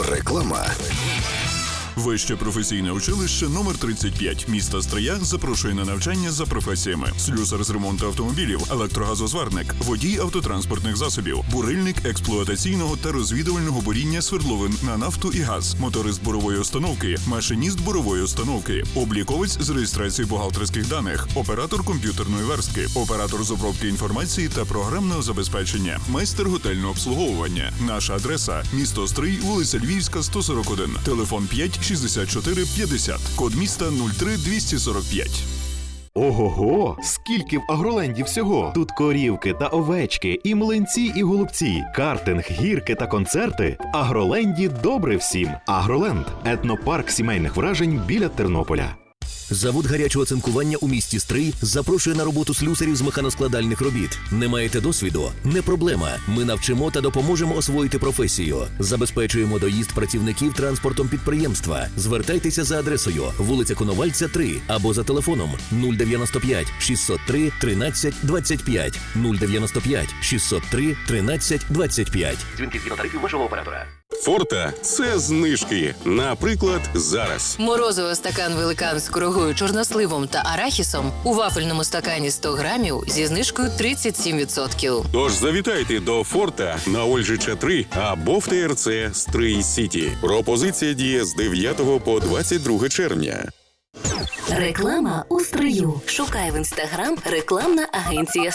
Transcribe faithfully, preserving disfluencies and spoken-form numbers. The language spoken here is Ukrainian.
Реклама. Вище професійне училище номер тридцять п'ять міста Стрия запрошує на навчання за професіями: слюсар з ремонту автомобілів, електрогазозварник, водій автотранспортних засобів, бурильник експлуатаційного та розвідувального буріння свердловин на нафту і газ, моторист бурової установки, машиніст бурової установки, обліковець з реєстрації бухгалтерських даних, оператор комп'ютерної верстки, оператор з обробки інформації та програмного забезпечення, майстер готельного обслуговування. Наша адреса – місто Стрий, вулиця Львівська, сто сорок один, телефон п'ять шістдесят чотири п'ятдесят, код міста нуль три двісті сорок п'ять. Ого-го! Скільки в Агроленді всього! Тут корівки та овечки, і млинці, і голубці, картинг, гірки та концерти. В Агроленді добре всім. Агроленд – етнопарк сімейних вражень біля Тернополя. Завод гарячого цинкування у місті Стрий запрошує на роботу слюсарів з механоскладальних робіт. Не маєте досвіду? Не проблема. Ми навчимо та допоможемо освоїти професію. Забезпечуємо доїзд працівників транспортом підприємства. Звертайтеся за адресою вулиця Коновальця, три або за телефоном нуль дев'яносто п'ять шістсот три тринадцять двадцять п'ять, нуль дев'яносто п'ять шістсот три тринадцять двадцять п'ять. Дзвінки згідно тарифів вашого оператора. Форта – це знижки. Наприклад, зараз. Морозиво стакан великан з курагою, чорносливом та арахісом у вафельному стакані сто грамів зі знижкою тридцять сім відсотків. Тож завітайте до Форта на Ольжича три або в ТРЦ Стрий Сіті. Пропозиція діє з дев'ятого по двадцять друге червня. Реклама у Стрию. Шукай в інстаграм рекламна агенція